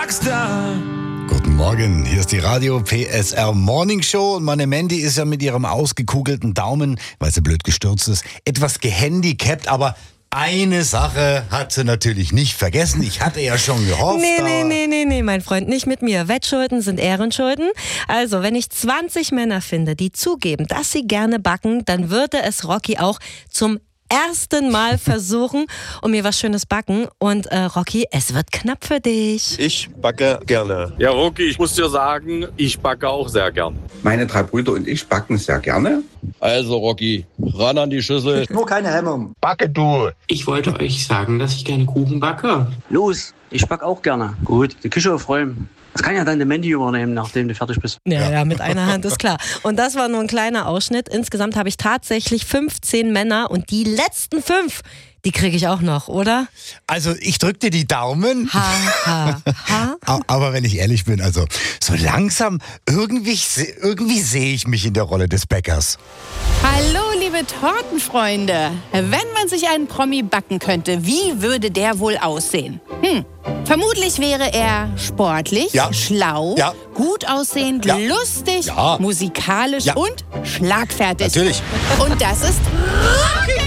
Rockstar. Guten Morgen, hier ist die Radio PSR Morning Show und meine Mandy ist ja mit ihrem ausgekugelten Daumen, weil sie blöd gestürzt ist, etwas gehandicapt, aber eine Sache hat sie natürlich nicht vergessen. Ich hatte ja schon gehofft. Nee, mein Freund, nicht mit mir. Wettschulden sind Ehrenschulden. Also, wenn ich 20 Männer finde, die zugeben, dass sie gerne backen, dann würde es Rocky auch zum ersten Mal versuchen und mir was Schönes backen. Und Rocky, es wird knapp für dich. Ich backe gerne. Ja, Rocky, ich muss dir sagen, ich backe auch sehr gern. Meine 3 Brüder und ich backen sehr gerne. Also, Rocky, ran an die Schüssel. Nur keine Hemmung. Backe du. Ich wollte euch sagen, dass ich gerne Kuchen backe. Los, ich back auch gerne. Gut, die Küche aufräumen. Das kann ja deine Mandy übernehmen, nachdem du fertig bist. Ja, mit einer Hand ist klar. Und das war nur ein kleiner Ausschnitt. Insgesamt habe ich tatsächlich 15 Männer und die letzten 5, die kriege ich auch noch, oder? Also ich drück dir die Daumen. Ha. Aber wenn ich ehrlich bin, also so langsam, irgendwie sehe ich mich in der Rolle des Bäckers. Hallo, liebe Tortenfreunde. Wenn man sich einen Promi backen könnte, wie würde der wohl aussehen? Vermutlich wäre er sportlich, schlau, gut aussehend, lustig, musikalisch und schlagfertig. Natürlich. Und das ist Rocky!